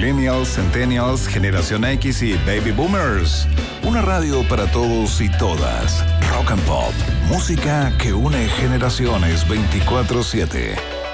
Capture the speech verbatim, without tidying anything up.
Millennials, Centennials, Generación X y Baby Boomers. Una radio para todos y todas. Rock and Pop. Música que une generaciones veinticuatro siete.